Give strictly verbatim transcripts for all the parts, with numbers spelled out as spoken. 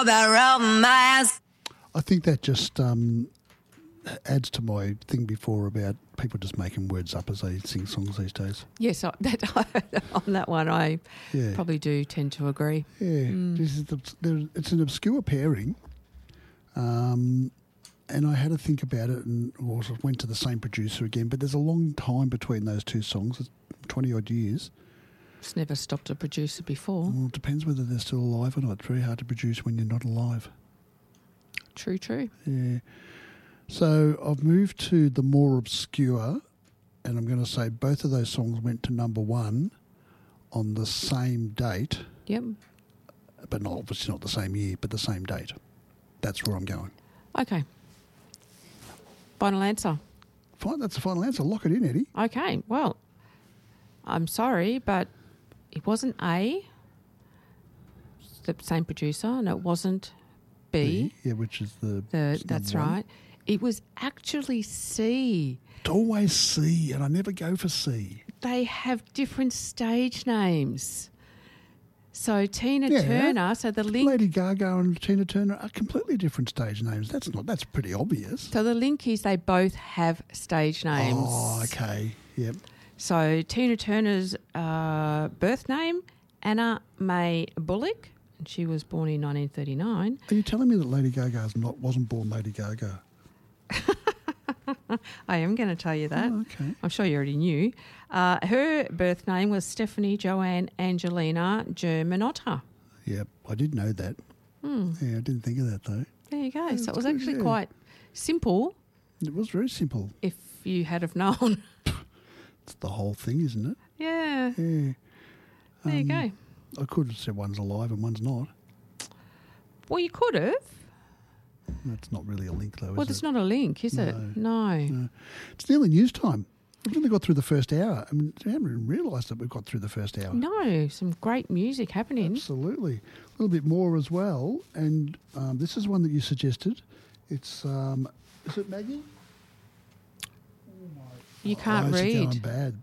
all that romance. I think that just um, adds to my thing before about people just making words up as they sing songs these days. Yes, I, that, on that one I Yeah. probably do tend to agree. Yeah, this is the, there, it's an obscure pairing, um, and I had to think about it and also went to the same producer again, but there's a long time between those two songs, it's twenty-odd years. It's never stopped a producer before. Well, it depends whether they're still alive or not. It's very hard to produce when you're not alive. True, true. Yeah. So I've moved to the more obscure, and I'm going to say both of those songs went to number one on the same date, Yep. but not obviously not the same year, but the same date. That's where I'm going. Okay. Final answer. Fine, that's the final answer. Lock it in, Eddie. Okay, well, I'm sorry, but it wasn't A, the same producer, and it wasn't B. Yeah, which is the... The, it's that's number one. right. It was actually C. It's always C, and I never go for C. They have different stage names. So Tina Yeah. Turner, so the link Lady Gaga and Tina Turner are completely different stage names. That's not. That's pretty obvious. so the link is they both have stage names. Oh, okay. Yep. So Tina Turner's uh, birth name, Anna Mae Bullock, and she was born in nineteen thirty-nine. Are you telling me that Lady Gaga's not wasn't born Lady Gaga? I am going to tell you that. Oh, okay. I'm sure you already knew. Uh, her birth name was Stephanie Joanne Angelina Germanotta. Yep, I did know that. Hmm. Yeah, I didn't think of that though. There you go. so that's it was good, actually yeah. quite simple It was very simple. if you had have known. It's the whole thing, isn't it? yeah. Yeah. There you go. Um, I could have said one's alive and one's not. Well, you could have. That's not really a link though, is Well, it? it's not a link, is it? No. No. It's nearly news time. We've only got through the first hour. I mean, I haven't even realised that we've got through the first hour. No, some great music happening. Absolutely. A little bit more as well. And um, this is one that you suggested. It's, um, is it Maggie? You can't Eyes are read. going bad.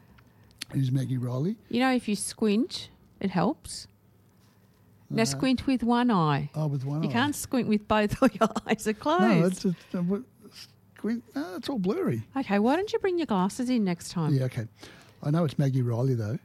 Is Maggie Riley? You know, if you squint, it helps. Now squint with one eye. Oh, with one You eye. can't squint with both or your eyes are closed. No, it's, it's, uh, what- squint- no, it's all blurry. Okay, why don't you bring your glasses in next time? Yeah, okay. I know it's Maggie Riley though.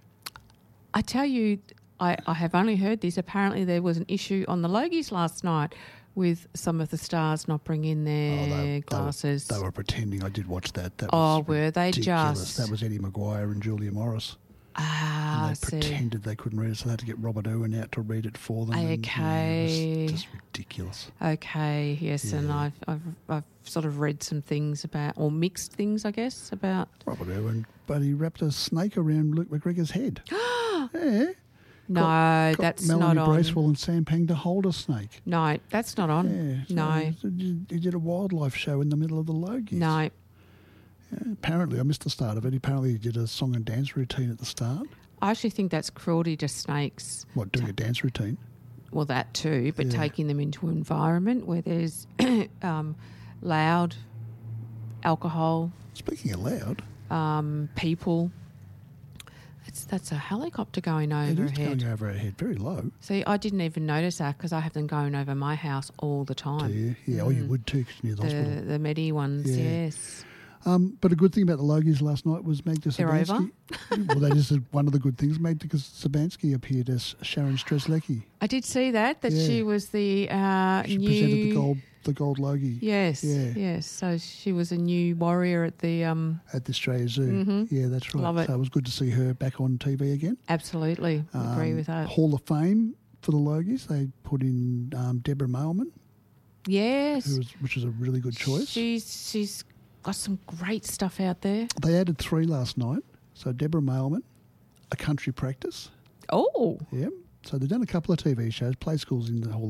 I tell you, I, I have only heard this. Apparently there was an issue on the Logies last night with some of the stars not bringing their Oh, they, glasses. They were, they were pretending. I did watch that. That Oh, was were they ridiculous. just? That was Eddie Maguire and Julia Morris. ah, And they see. pretended they couldn't read it, so they had to get Robert Irwin out to read it for them. and, yeah, Okay. it was just ridiculous. Okay, yes, and Yeah. I've, I've I've sort of read some things about, or mixed things, I guess, about. Robert Irwin, but he wrapped a snake around Luke McGregor's head. yeah. No, Got that's Melanie not on. Bracewell and Sam Pang to hold a snake. No, that's not on. Yeah, so no, He he did a wildlife show in the middle of the Logies. no. Yeah, apparently, I missed the start of it. Apparently, he did a song and dance routine at the start. I actually think that's cruelty to snakes. What, doing a dance routine? Well, that too, but Yeah. taking them into an environment where there's um, loud alcohol, Speaking of loud, um, people. It's, that's a helicopter going it is overhead. going over our head very low. See, I didn't even notice that because I have them going over my house all the Do time. you? Yeah, oh, you would too, because you're near the The hospital. the Medi ones, Yeah. yes. Um, but a good thing about the Logies last night was Magda They're Sabansky. well, that is one of the good things. Magda Sabansky appeared as Sharon Streslecki. I did see that that Yeah. she was the uh, She new. presented the gold, the gold Logie Yes, Yeah. yes. So she was a new warrior at the. Um, at the Australia Zoo. Mhm. Yeah, that's right. Love it. So it was good to see her back on T V again. absolutely agree Um, with that. Hall of Fame for the Logies. They put in um, Deborah Mailman, Yes, who was, which was a really good choice. she's she's got some great stuff out there. They added three last night. So Deborah Mailman, A Country Practice. Oh, Yeah. So they've done a couple of T V shows, play schools in the Hall